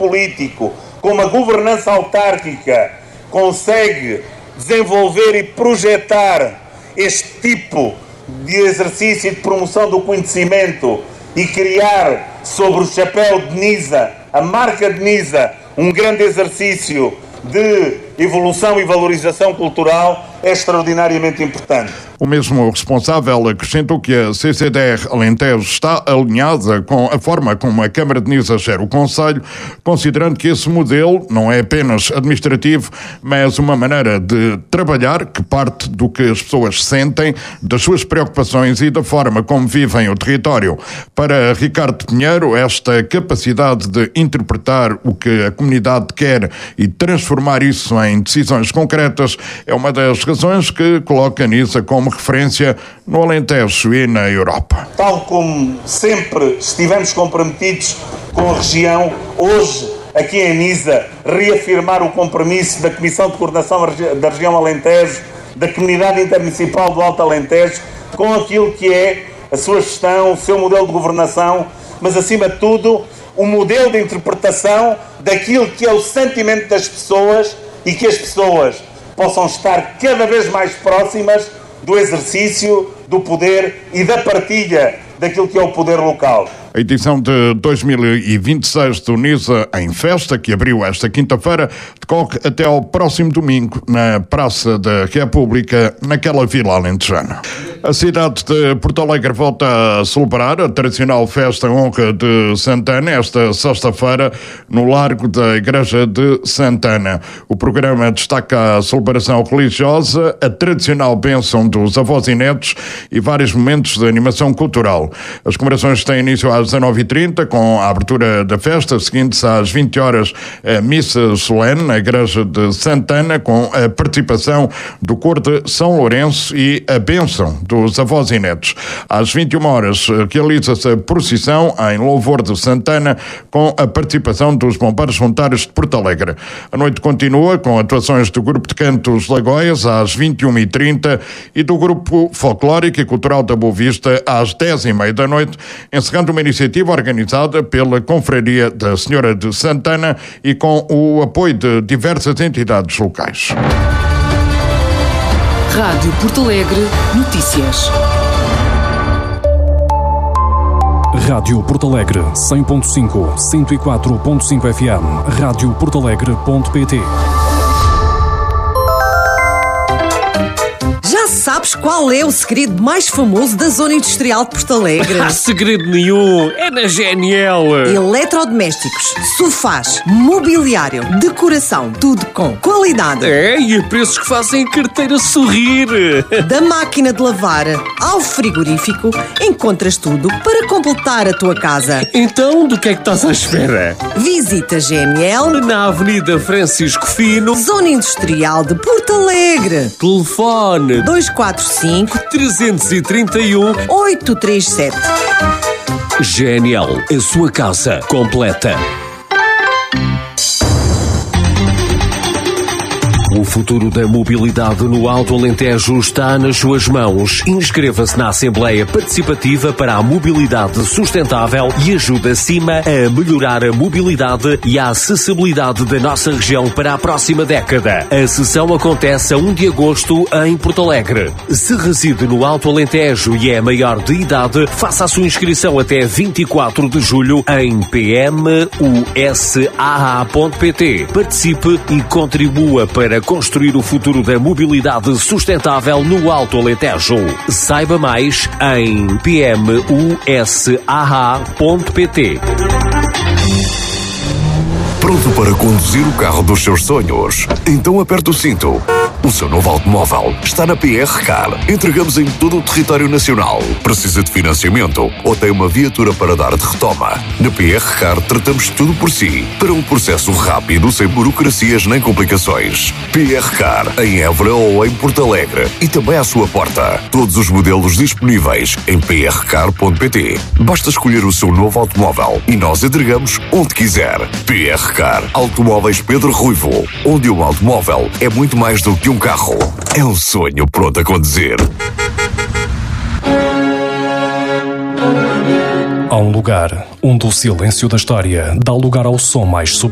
político, como a governança autárquica, consegue desenvolver e projetar este tipo de exercício de promoção do conhecimento e criar sobre o chapéu de NISA, a marca de NISA, um grande exercício de evolução e valorização cultural, é extraordinariamente importante. O mesmo responsável acrescentou que a CCDR Alentejo está alinhada com a forma como a Câmara de NISA gera o Conselho, considerando que esse modelo não é apenas administrativo, mas uma maneira de trabalhar que parte do que as pessoas sentem, das suas preocupações e da forma como vivem o território. Para Ricardo Pinheiro, esta capacidade de interpretar o que a comunidade quer e transformar isso em decisões concretas é uma das razões que coloca a NISA como referência no Alentejo e na Europa. Tal como sempre estivemos comprometidos com a região, hoje, aqui em NISA, reafirmar o compromisso da Comissão de Coordenação da Região Alentejo, da Comunidade Intermunicipal do Alto Alentejo, com aquilo que é a sua gestão, o seu modelo de governação, mas, acima de tudo, o modelo de interpretação daquilo que é o sentimento das pessoas e que as pessoas possam estar cada vez mais próximas do exercício do poder e da partilha daquilo que é o poder local. A edição de 2026 do NISA em Festa, que abriu esta quinta-feira, decorre até ao próximo domingo na Praça da República, naquela vila alentejana. A cidade de Porto Alegre volta a celebrar a tradicional festa em honra de Santana esta sexta-feira no Largo da Igreja de Santana. O programa destaca a celebração religiosa, a tradicional bênção dos avós e netos e vários momentos de animação cultural. As comemorações têm início às 19h30, com a abertura da festa, seguinte-se às 20 horas a missa solene na Igreja de Santana, com a participação do coro de São Lourenço e a bênção dos avós e netos. Às 21 horas realiza-se a procissão em louvor de Santana, com a participação dos bombeiros voluntários de Porto Alegre. A noite continua com atuações do Grupo de Cantos Lagóias às 21h30 e do Grupo Folclórico e Cultural da Boa Vista às 10h30 da noite, encerrando uma iniciativa organizada pela Confraria da Senhora de Santana e com o apoio de diversas entidades locais. Rádio Porto Alegre Notícias. Rádio Porto Alegre 100.5, 104.5 FM, radioportalegre.pt. Sabes qual é o segredo mais famoso da zona industrial de Porto Alegre? Não há segredo nenhum, é na GNL. Eletrodomésticos, sofás, mobiliário, decoração, tudo com qualidade. É, e a preços que fazem a carteira sorrir. Da máquina de lavar ao frigorífico, encontras tudo para completar a tua casa. Então, do que é que estás à espera? Visita GNL na Avenida Francisco Fino, zona industrial de Porto Alegre. Telefone 245-331-837. GNL, a sua casa completa. O futuro da mobilidade no Alto Alentejo está nas suas mãos. Inscreva-se na Assembleia Participativa para a Mobilidade Sustentável e ajude a CIMA a melhorar a mobilidade e a acessibilidade da nossa região para a próxima década. A sessão acontece a 1 de agosto em Porto Alegre. Se reside no Alto Alentejo e é maior de idade, faça a sua inscrição até 24 de julho em pmusaa.pt. Participe e contribua para construir o futuro da mobilidade sustentável no Alto Alentejo. Saiba mais em pmusaa.pt. Pronto para conduzir o carro dos seus sonhos? Então aperte o cinto. O seu novo automóvel está na PR Car. Entregamos em todo o território nacional. Precisa de financiamento ou tem uma viatura para dar de retoma? Na PR Car tratamos tudo por si, para um processo rápido, sem burocracias nem complicações. PR Car, em Évora ou em Porto Alegre. E também à sua porta. Todos os modelos disponíveis em prcar.pt. Basta escolher o seu novo automóvel e nós entregamos onde quiser. PR Car, Automóveis Pedro Ruivo. Onde um automóvel é muito mais do que um carro. É um sonho pronto a conduzir. Há um lugar onde o silêncio da história dá lugar ao som mais sublime.